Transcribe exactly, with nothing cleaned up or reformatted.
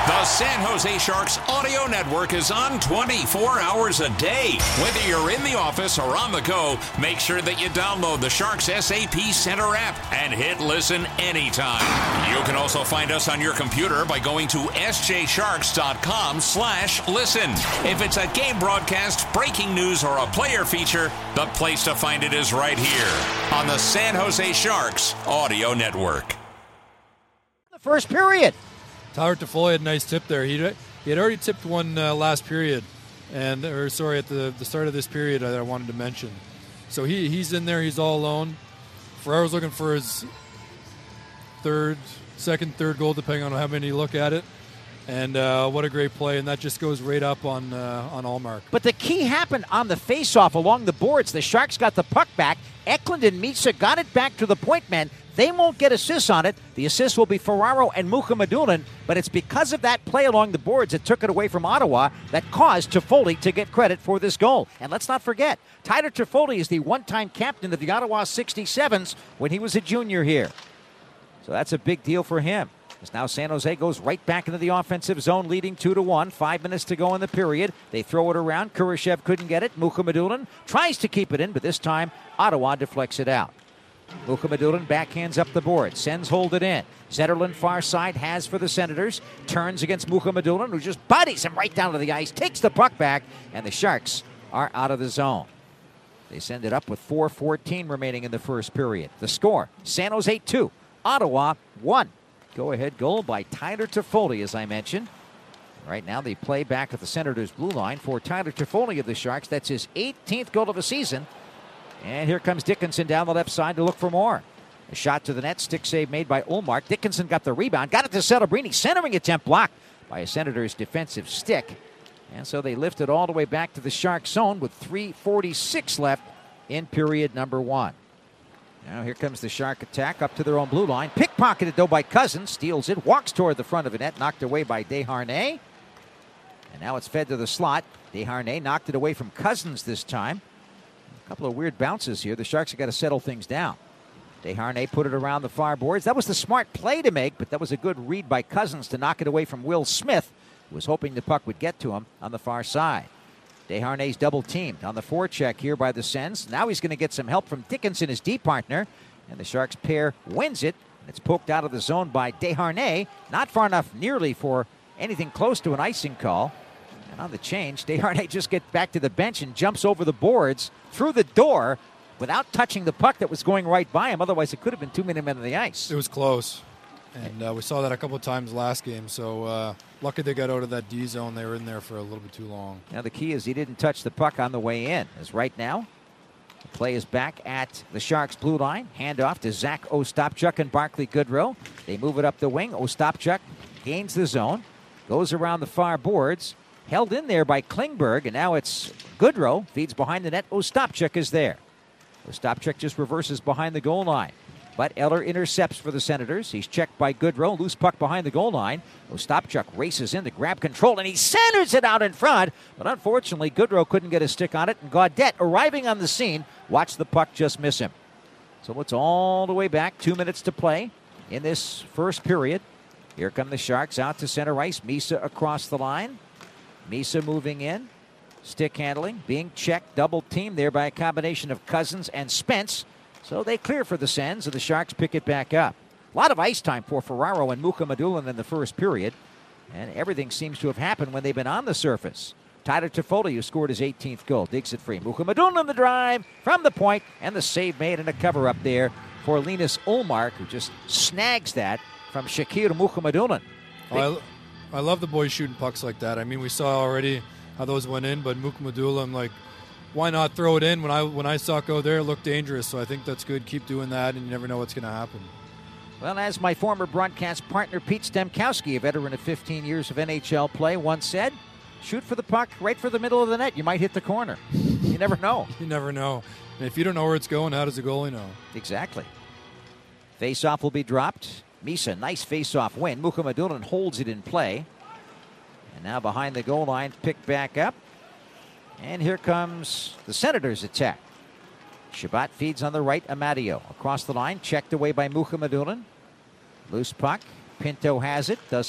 The San Jose Sharks audio network is on twenty-four hours a day. Whether you're in the office or on the go, make sure that you download the Sharks S A P Center app and hit listen anytime. You can also find us on your computer by going to s j sharks dot com slash listen. If it's a game broadcast, breaking news, or a player feature, the place to find it is right here on the San Jose Sharks audio network. The first period. Tyler Toffoli had a nice tip there. He he had already tipped one uh, last period, and or sorry, at the the start of this period that I wanted to mention. So he he's in there. He's all alone. Ferraro's looking for his third, second, third goal, depending on how many you look at it. And uh, what a great play, and that just goes right up on uh, on Allmark. But the key happened on the faceoff along the boards. The Sharks got the puck back. Eklund and Misa got it back to the point men. They won't get assists on it. The assists will be Ferraro and Mukhamadullin, but it's because of that play along the boards that took it away from Ottawa that caused Toffoli to get credit for this goal. And let's not forget, Tyler Toffoli is the one-time captain of the Ottawa sixty-sevens when he was a junior here. So that's a big deal for him. As now San Jose goes right back into the offensive zone, leading two to one. Five minutes to go in the period. They throw it around. Kurashev couldn't get it. Mukhamadullin tries to keep it in, but this time Ottawa deflects it out. Mukhamadullin backhands up the board. Sens hold it in. Zetterlund far side has for the Senators. Turns against Mukhamadullin, who just buddies him right down to the ice. Takes the puck back, and the Sharks are out of the zone. They send it up with four fourteen remaining in the first period. The score, San Jose two, Ottawa one. Go-ahead goal by Tyler Toffoli, as I mentioned. Right now, they play back at the Senators' blue line for Tyler Toffoli of the Sharks. That's his eighteenth goal of the season. And here comes Dickinson down the left side to look for more. A shot to the net, stick save made by Ullmark. Dickinson got the rebound, got it to Celebrini. Centering attempt blocked by a Senators' defensive stick. And so they lift it all the way back to the Sharks' zone with three forty-six left in period number one. Now here comes the Shark attack up to their own blue line. Pickpocketed though by Cousins. Steals it, walks toward the front of the net, knocked away by Desharnais. And now it's fed to the slot. Desharnais knocked it away from Cousins this time. A couple of weird bounces here. The Sharks have got to settle things down. Desharnais put it around the far boards. That was the smart play to make, but that was a good read by Cousins to knock it away from Will Smith, who was hoping the puck would get to him on the far side. Desharnais double teamed on the forecheck here by the Sens. Now he's going to get some help from Dickinson, his D partner, and the Sharks pair wins it. It's poked out of the zone by Desharnais. Not far enough nearly for anything close to an icing call. And on the change, Desharnais just gets back to the bench and jumps over the boards through the door without touching the puck that was going right by him. Otherwise, it could have been two minute men on the ice. It was close. And uh, we saw that a couple of times last game. So uh, lucky they got out of that D zone. They were in there for a little bit too long. Now the key is he didn't touch the puck on the way in. As right now, the play is back at the Sharks' blue line. Handoff to Zach Ostapchuk and Barclay Goodrow. They move it up the wing. Ostapchuk gains the zone, goes around the far boards, held in there by Klingberg, and now it's Goodrow. Feeds behind the net. Ostapchuk is there. Ostapchuk just reverses behind the goal line. But Eller intercepts for the Senators. He's checked by Goodrow. Loose puck behind the goal line. Ostapchuk races in to grab control, and he centers it out in front. But unfortunately, Goodrow couldn't get a stick on it, and Gaudette, arriving on the scene, watched the puck just miss him. So it's all the way back. Two minutes to play in this first period. Here come the Sharks out to center ice. Misa across the line. Misa moving in. Stick handling, being checked, double teamed there by a combination of Cousins and Spence. So they clear for the Sens, and the Sharks pick it back up. A lot of ice time for Ferraro and Mukhamadullin in the first period, and everything seems to have happened when they've been on the surface. Tyler Toffoli, who scored his eighteenth goal, digs it free. Mukhamadullin on the drive from the point, and the save made and a cover-up there for Linus Ullmark, who just snags that from Shakir Mukhamadullin. Oh, I, I love the boys shooting pucks like that. I mean, we saw already how those went in, but Mukhamadullin, like, why not throw it in? When I when I saw it go there, it looked dangerous. So I think that's good. Keep doing that, and you never know what's going to happen. Well, as my former broadcast partner Pete Stemkowski, a veteran of fifteen years of N H L play, once said, shoot for the puck right for the middle of the net. You might hit the corner. You never know. You never know. And if you don't know where it's going, how does the goalie know? Exactly. Face-off will be dropped. Misa, nice face-off win. Mukhamadullin holds it in play. And now behind the goal line, picked back up. And here comes the Senators' attack. Shabbat feeds on the right, Amadio. Across the line, checked away by Mukhamadullin. Loose puck. Pinto has it. Does